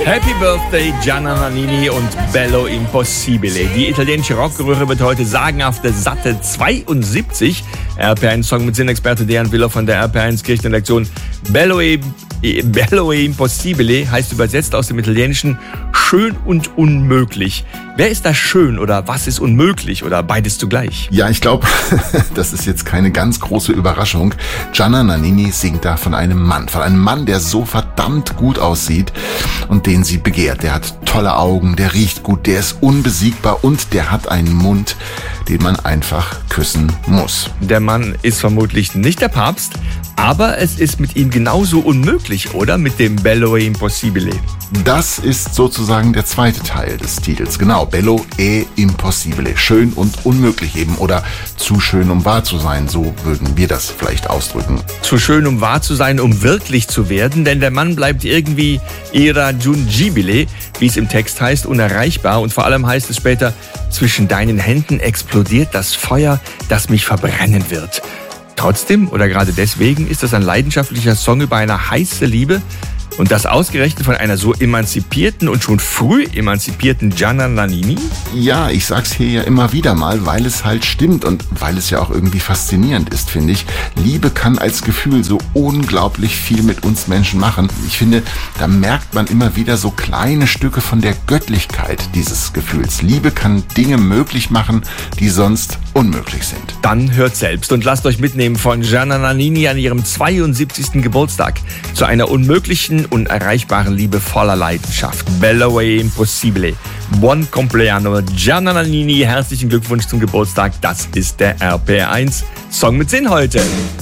Happy Birthday Gianna Nannini und Bello Impossibile. Die italienische Rockröhre wird heute sagenhafte satte 72. RPR1-Song mit Sinnexperte Dejan Willer von der RPR1 Kirchenredaktion. Bello Impossibile heißt übersetzt aus dem Italienischen schön und unmöglich. Wer ist da schön oder was ist unmöglich oder beides zugleich? Ja, ich glaube, das ist jetzt keine ganz große Überraschung. Gianna Nannini singt da von einem Mann, der so verdammt gut aussieht und den sie begehrt. Der hat tolle Augen, der riecht gut, der ist unbesiegbar und der hat einen Mund, den man einfach küssen muss. Der Mann ist vermutlich nicht der Papst, aber es ist mit ihm genauso unmöglich, oder? Mit dem Bello Impossibile. Das ist sozusagen der zweite Teil des Titels. Genau, Bello e Impossibile. Schön und unmöglich eben. Oder zu schön, um wahr zu sein. So würden wir das vielleicht ausdrücken. Zu schön, um wahr zu sein, um wirklich zu werden. Denn der Mann bleibt irgendwie irraggiungibile, wie es im Text heißt, unerreichbar. Und vor allem heißt es später, zwischen deinen Händen explodiert das Feuer, das mich verbrennen wird. Trotzdem oder gerade deswegen ist das ein leidenschaftlicher Song über eine heiße Liebe und das ausgerechnet von einer so emanzipierten und schon früh emanzipierten Gianna Nannini? Ja, ich sag's hier ja immer wieder mal, weil es halt stimmt und weil es ja auch irgendwie faszinierend ist, finde ich. Liebe kann als Gefühl so unglaublich viel mit uns Menschen machen. Ich finde, da merkt man immer wieder so kleine Stücke von der Göttlichkeit dieses Gefühls. Liebe kann Dinge möglich machen, die sonst unmöglich sind. Dann hört selbst und lasst euch mitnehmen von Gianna Nannini an ihrem 72. Geburtstag zu einer unmöglichen, unerreichbaren Liebe voller Leidenschaft. Bello e Impossibile. Buon compleanno, Gianna Nannini. Herzlichen Glückwunsch zum Geburtstag. Das ist der RPR1 Song mit Sinn heute.